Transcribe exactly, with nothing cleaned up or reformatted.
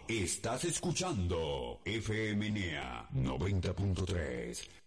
Estás escuchando F M N E A noventa punto tres.